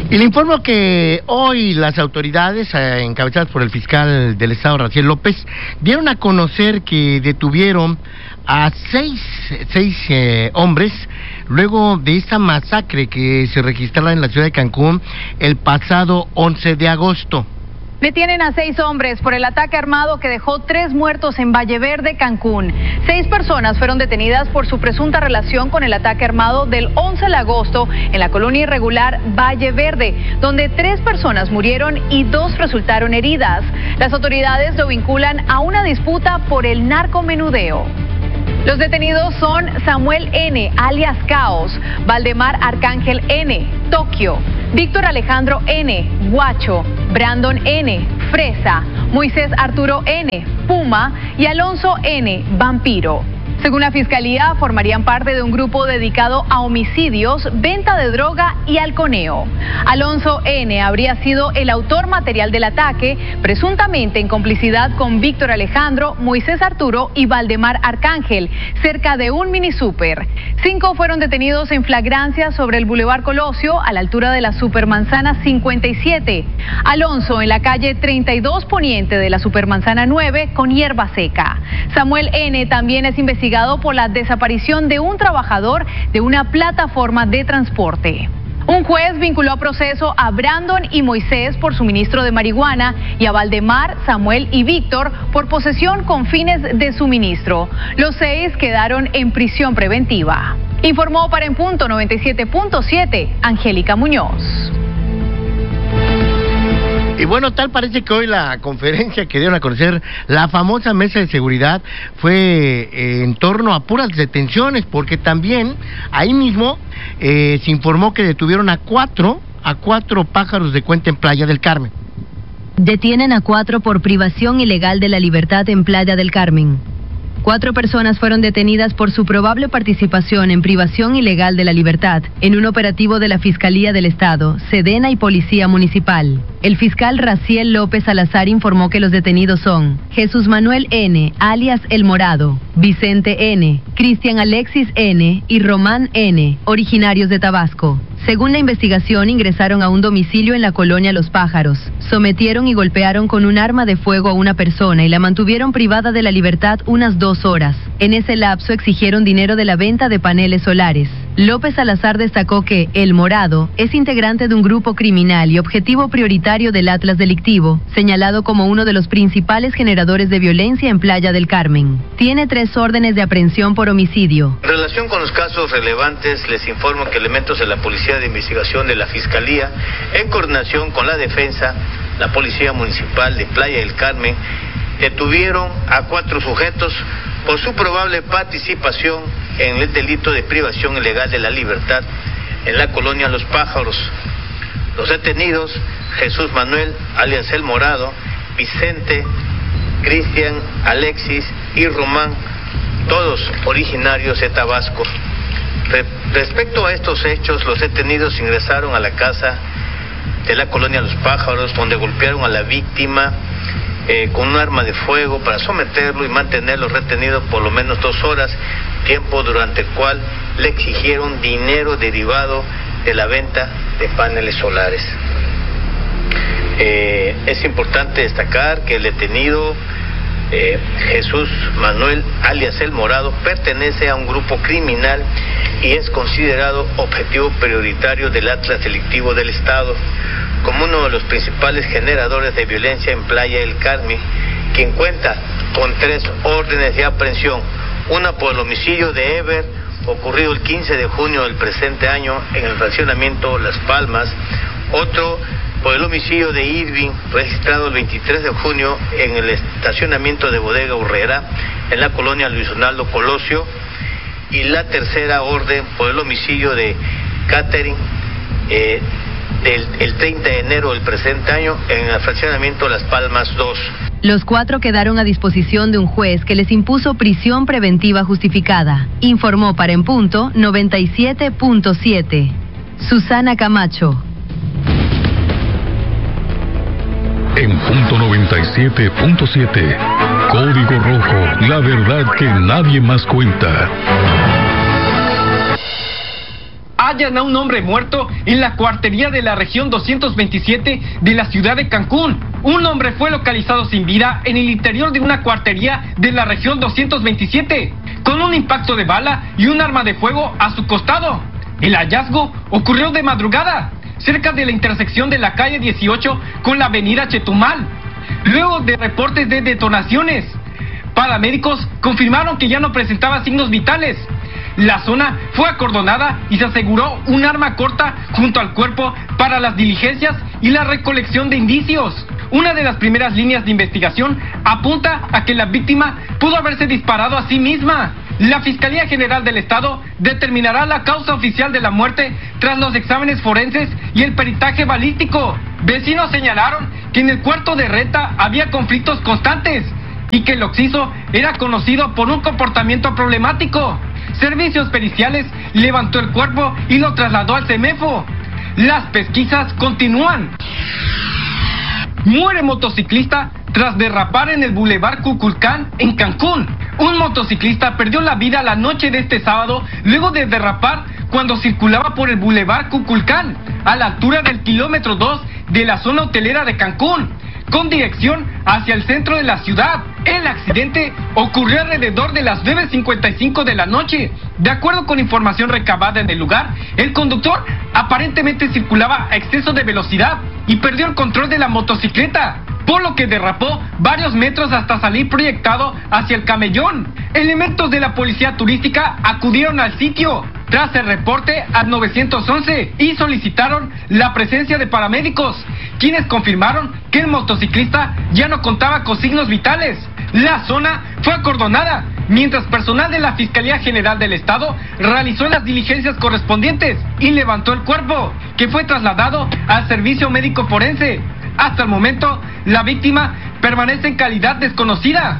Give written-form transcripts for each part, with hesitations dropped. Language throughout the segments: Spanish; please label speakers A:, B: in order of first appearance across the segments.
A: Y le informo que hoy las autoridades, encabezadas por el fiscal del estado, Raciel López, dieron a conocer que detuvieron a seis hombres luego de esta masacre que se registraba en la ciudad de Cancún el pasado 11 de agosto.
B: Detienen a 6 hombres por el ataque armado que dejó 3 muertos en Valle Verde, Cancún. 6 personas fueron detenidas por su presunta relación con el ataque armado del 11 de agosto en la colonia irregular Valle Verde, donde 3 personas murieron y 2 resultaron heridas. Las autoridades lo vinculan a una disputa por el narcomenudeo. Los detenidos son Samuel N., alias Caos, Valdemar Arcángel N., Tokio, Víctor Alejandro N., Guacho, Brandon N., Fresa, Moisés Arturo N., Puma y Alonso N., Vampiro. Según la Fiscalía, formarían parte de un grupo dedicado a homicidios, venta de droga y halconeo. Alonso N. habría sido el autor material del ataque, presuntamente en complicidad con Víctor Alejandro, Moisés Arturo y Valdemar Arcángel, cerca de un mini súper. 5 fueron detenidos en flagrancia sobre el Boulevard Colosio, a la altura de la Supermanzana 57. Alonso en la calle 32 Poniente de la Supermanzana 9 con hierba seca. Samuel N. también es investigado por la desaparición de un trabajador de una plataforma de transporte. Un juez vinculó a proceso a Brandon y Moisés por suministro de marihuana y a Valdemar, Samuel y Víctor por posesión con fines de suministro. Los 6 quedaron en prisión preventiva. Informó para En Punto 97.7, Angélica Muñoz.
A: Y bueno, tal parece que hoy la conferencia que dieron a conocer la famosa mesa de seguridad fue en torno a puras detenciones, porque también ahí mismo se informó que detuvieron a cuatro pájaros de cuenta en Playa del Carmen.
C: Detienen a 4 por privación ilegal de la libertad en Playa del Carmen. 4 personas fueron detenidas por su probable participación en privación ilegal de la libertad en un operativo de la Fiscalía del Estado, Sedena y Policía Municipal. El fiscal Raciel López Salazar informó que los detenidos son Jesús Manuel N., alias El Morado, Vicente N., Cristian Alexis N. y Román N., originarios de Tabasco. Según la investigación, ingresaron a un domicilio en la colonia Los Pájaros, sometieron y golpearon con un arma de fuego a una persona y la mantuvieron privada de la libertad unas 2 horas. En ese lapso exigieron dinero de la venta de paneles solares. López Salazar destacó que El Morado es integrante de un grupo criminal y objetivo prioritario del Atlas delictivo, señalado como uno de los principales generadores de violencia en Playa del Carmen. Tiene 3 órdenes de aprehensión por homicidio.
D: En relación con los casos relevantes, les informo que elementos de la Policía de Investigación de la Fiscalía, en coordinación con la Defensa, la Policía Municipal de Playa del Carmen, detuvieron a 4 sujetos por su probable participación en el delito de privación ilegal de la libertad en la colonia Los Pájaros. Los detenidos, Jesús Manuel, alias El Morado, Vicente, Cristian, Alexis y Román, todos originarios de Tabasco. Respecto a estos hechos, los detenidos ingresaron a la casa de la colonia Los Pájaros, donde golpearon a la víctima con un arma de fuego para someterlo y mantenerlo retenido por lo menos 2 horas, tiempo durante el cual le exigieron dinero derivado de la venta de paneles solares. Es importante destacar que el detenido Jesús Manuel, alias El Morado, pertenece a un grupo criminal y es considerado objetivo prioritario del Atlas delictivo del Estado, como uno de los principales generadores de violencia en Playa del Carmen, quien cuenta con 3 órdenes de aprehensión: una por el homicidio de Ever, ocurrido el 15 de junio del presente año en el fraccionamiento Las Palmas; otro por el homicidio de Irving, registrado el 23 de junio en el estacionamiento de Bodega Urrera, en la colonia Luis Donaldo Colosio; y la tercera orden por el homicidio de Catherine, el 30 de enero del presente año en el fraccionamiento Las Palmas 2.
C: Los 4 quedaron a disposición de un juez que les impuso prisión preventiva justificada. Informó para En Punto 97.7. Susana Camacho.
E: En Punto 97.7. Código Rojo, la verdad que nadie más cuenta.
F: hallan a un hombre muerto en la cuartería de la región 227 de la ciudad de Cancún. Un hombre fue localizado sin vida en el interior de una cuartería de la región 227, con un impacto de bala y un arma de fuego a su costado. El hallazgo ocurrió de madrugada, cerca de la intersección de la calle 18 con la avenida Chetumal, luego de reportes de detonaciones. Paramédicos confirmaron que ya no presentaba signos vitales. La zona fue acordonada y se aseguró un arma corta junto al cuerpo para las diligencias y la recolección de indicios. Una de las primeras líneas de investigación apunta a que la víctima pudo haberse disparado a sí misma. La Fiscalía General del Estado determinará la causa oficial de la muerte tras los exámenes forenses y el peritaje balístico. Vecinos señalaron que en el cuarto de renta había conflictos constantes y que el occiso era conocido por un comportamiento problemático. Servicios Periciales levantó el cuerpo y lo trasladó al CEMEFO. Las pesquisas continúan. Muere motociclista tras derrapar en el Boulevard Cuculcán en Cancún. Un motociclista perdió la vida la noche de este sábado luego de derrapar cuando circulaba por el Boulevard Cuculcán, a la altura del kilómetro 2 de la zona hotelera de Cancún, con dirección hacia el centro de la ciudad. El accidente ocurrió alrededor de las 9:55 de la noche. De acuerdo con información recabada en el lugar, el conductor aparentemente circulaba a exceso de velocidad y perdió el control de la motocicleta, por lo que derrapó varios metros hasta salir proyectado hacia el camellón. Elementos de la policía turística acudieron al sitio tras el reporte al 911 y solicitaron la presencia de paramédicos, quienes confirmaron que el motociclista ya no contaba con signos vitales. La zona fue acordonada, mientras personal de la Fiscalía General del Estado realizó las diligencias correspondientes y levantó el cuerpo, que fue trasladado al servicio médico forense. Hasta el momento, la víctima permanece en calidad desconocida.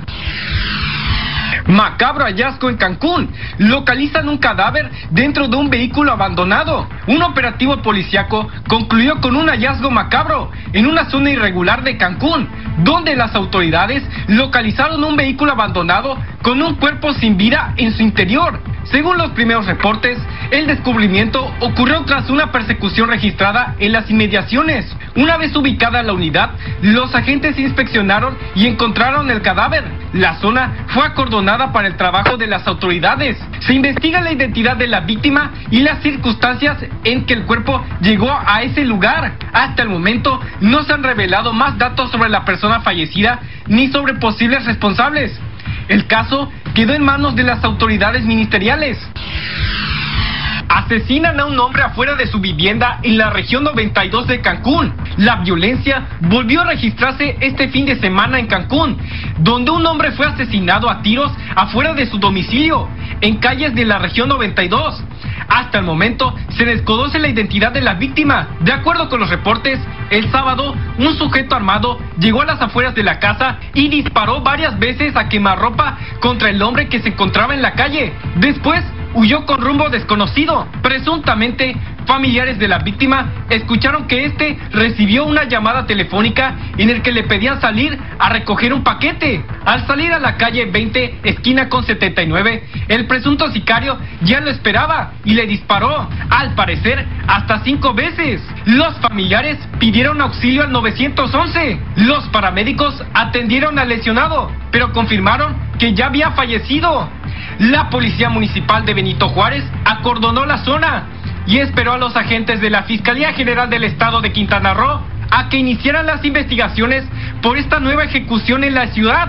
F: Macabro hallazgo en Cancún. Localizan un cadáver dentro de un vehículo abandonado. Un operativo policiaco concluyó con un hallazgo macabro en una zona irregular de Cancún, donde las autoridades localizaron un vehículo abandonado con un cuerpo sin vida en su interior. Según los primeros reportes, el descubrimiento ocurrió tras una persecución registrada en las inmediaciones. Una vez ubicada la unidad, los agentes inspeccionaron y encontraron el cadáver. La zona fue acordonada para el trabajo de las autoridades. Se investiga la identidad de la víctima y las circunstancias en que el cuerpo llegó a ese lugar. Hasta el momento no se han revelado más datos sobre la persona fallecida ni sobre posibles responsables. El caso quedó en manos de las autoridades ministeriales. Asesinan a un hombre afuera de su vivienda en la región 92 de Cancún. La violencia volvió a registrarse este fin de semana en Cancún, donde un hombre fue asesinado a tiros afuera de su domicilio, en calles de la región 92. Hasta el momento se desconoce la identidad de la víctima. De acuerdo con los reportes, el sábado un sujeto armado llegó a las afueras de la casa y disparó varias veces a quemarropa contra el hombre que se encontraba en la calle. Después huyó con rumbo desconocido. Presuntamente, familiares de la víctima escucharon que este recibió una llamada telefónica en el que le pedían salir a recoger un paquete. Al salir a la calle 20, esquina con 79, el presunto sicario ya lo esperaba y le disparó, al parecer, hasta 5 veces. Los familiares pidieron auxilio al 911. Los paramédicos atendieron al lesionado, pero confirmaron que ya había fallecido. La Policía Municipal de Benito Juárez acordonó la zona y esperó a los agentes de la Fiscalía General del Estado de Quintana Roo a que iniciaran las investigaciones por esta nueva ejecución en la ciudad.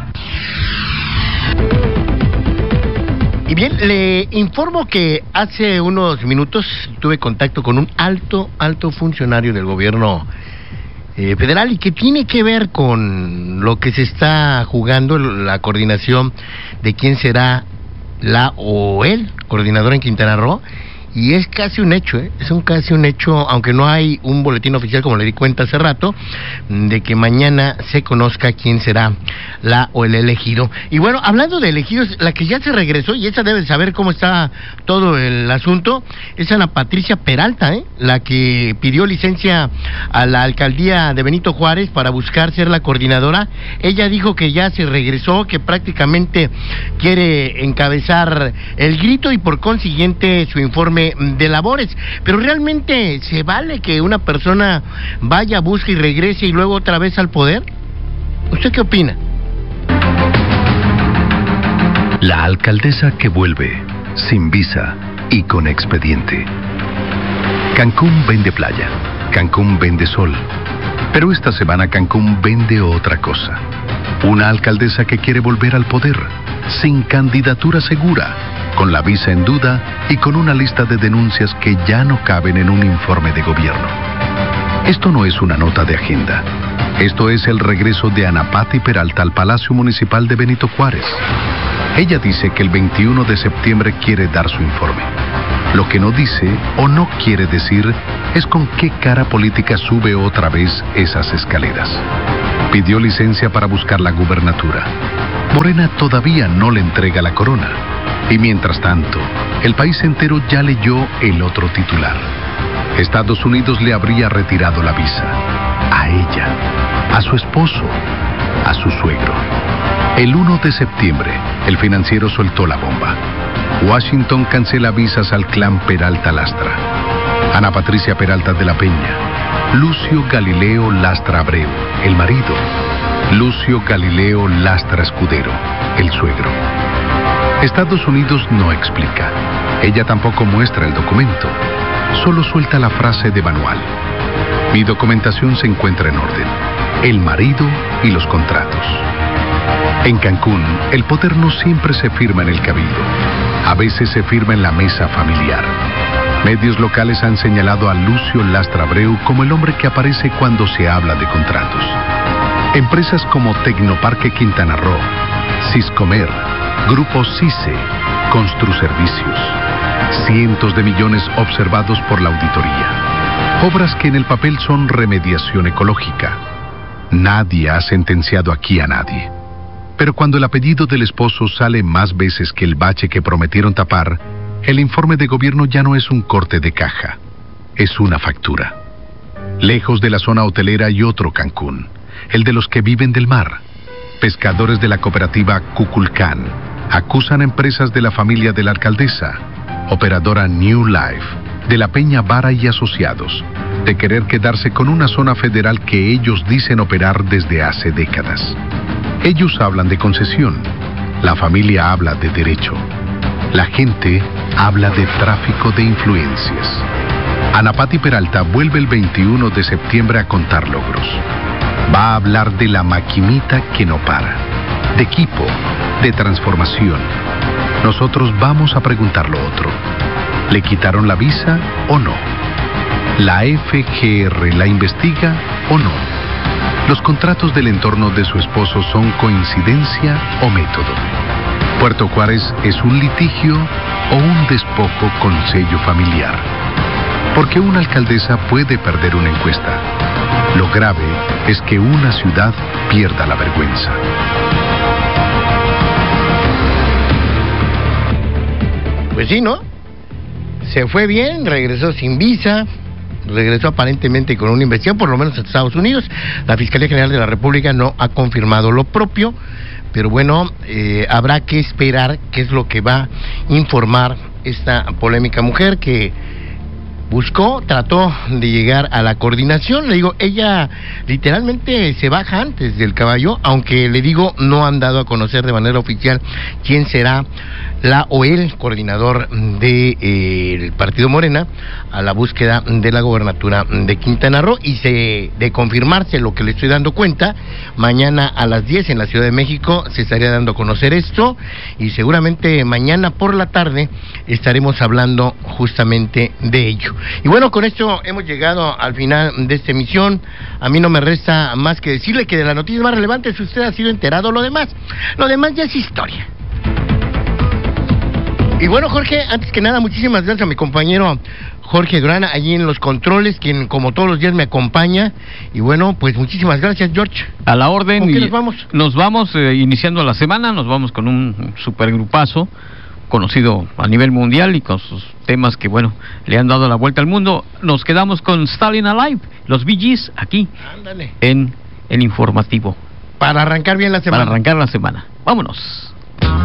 A: Y bien, le informo que hace unos minutos tuve contacto con un alto funcionario del gobierno federal y que tiene que ver con lo que se está jugando, la coordinación de quién será la o el coordinador en Quintana Roo. Y es casi un hecho, casi un hecho, aunque no hay un boletín oficial, como le di cuenta hace rato, de que mañana se conozca quién será la o el elegido. Y bueno, hablando de elegidos, la que ya se regresó, y esa debe saber cómo está todo el asunto, es Ana Patricia Peralta, la que pidió licencia a la alcaldía de Benito Juárez para buscar ser la coordinadora. Ella dijo que ya se regresó, que prácticamente quiere encabezar el grito y por consiguiente su informe de labores. Pero realmente, ¿se vale que una persona vaya, busque y regrese y luego otra vez al poder? ¿Usted qué opina?
G: La alcaldesa que vuelve, sin visa y con expediente. Cancún vende playa, Cancún vende sol, pero esta semana Cancún vende otra cosa. Una alcaldesa que quiere volver al poder, sin candidatura segura, con la visa en duda y con una lista de denuncias que ya no caben en un informe de gobierno. Esto no es una nota de agenda. Esto es el regreso de Ana Pati Peralta al Palacio Municipal de Benito Juárez. Ella dice que el 21 de septiembre quiere dar su informe. Lo que no dice o no quiere decir es con qué cara política sube otra vez esas escaleras. Pidió licencia para buscar la gubernatura. Morena todavía no le entrega la corona. Y mientras tanto, el país entero ya leyó el otro titular. Estados Unidos le habría retirado la visa. A ella, a su esposo, a su suegro. El 1 de septiembre, el Financiero soltó la bomba. Washington cancela visas al clan Peralta Lastra. Ana Patricia Peralta de la Peña. Lucio Galileo Lastra Abreu, el marido. Lucio Galileo Lastra Escudero, el suegro. Estados Unidos no explica. Ella tampoco muestra el documento. Solo suelta la frase de manual. Mi documentación se encuentra en orden. El marido y los contratos. En Cancún, el poder no siempre se firma en el cabildo. A veces se firma en la mesa familiar. Medios locales han señalado a Lucio Lastra Abreu como el hombre que aparece cuando se habla de contratos. Empresas como Tecnoparque Quintana Roo, Siscomer, Grupo CICE, Construservicios. Cientos de millones observados por la auditoría. Obras que en el papel son remediación ecológica. Nadie ha sentenciado aquí a nadie. Pero cuando el apellido del esposo sale más veces que el bache que prometieron tapar, el informe de gobierno ya no es un corte de caja, es una factura. Lejos de la zona hotelera hay otro Cancún, el de los que viven del mar. Pescadores de la cooperativa Cuculcán acusan a empresas de la familia de la alcaldesa, operadora New Life, de la Peña Vara y Asociados, de querer quedarse con una zona federal que ellos dicen operar desde hace décadas. Ellos hablan de concesión, la familia habla de derecho, la gente habla de tráfico de influencias. Ana Pati Peralta vuelve el 21 de septiembre a contar logros. Va a hablar de la maquinita que no para, de equipo, de transformación. Nosotros vamos a preguntar lo otro. ¿Le quitaron la visa o no? ¿La FGR la investiga o no? ¿Los contratos del entorno de su esposo son coincidencia o método? ¿Puerto Juárez es un litigio o un despojo con sello familiar? Porque una alcaldesa puede perder una encuesta. Lo grave es que una ciudad pierda la vergüenza.
A: Pues sí, ¿no? Se fue bien, regresó sin visa, regresó aparentemente con una investigación, por lo menos en Estados Unidos. La Fiscalía General de la República no ha confirmado lo propio, pero bueno, habrá que esperar qué es lo que va a informar esta polémica mujer que trató de llegar a la coordinación. Le digo, ella literalmente se baja antes del caballo, aunque le digo, no han dado a conocer de manera oficial quién será la o el coordinador del partido Morena a la búsqueda de la gobernatura de Quintana Roo. Y de confirmarse lo que le estoy dando cuenta, mañana a las 10 en la Ciudad de México se estaría dando a conocer esto, y seguramente mañana por la tarde estaremos hablando justamente de ello. Y bueno, con esto hemos llegado al final de esta emisión. A mí no me resta más que decirle que de las noticias más relevantes usted ha sido enterado. Lo demás ya es historia. Y bueno, Jorge, antes que nada, muchísimas gracias a mi compañero Jorge Durán, allí en los controles, quien como todos los días me acompaña. Y bueno, pues muchísimas gracias, George.
H: A la orden.
A: ¿Con qué nos vamos?
H: Nos vamos iniciando la semana, nos vamos con un supergrupazo conocido a nivel mundial y con sus temas que, bueno, le han dado la vuelta al mundo. Nos quedamos con Stalin Alive, los Bee Gees, aquí. Ándale. En el informativo.
A: Para arrancar bien la semana.
H: Para arrancar la semana. Vámonos.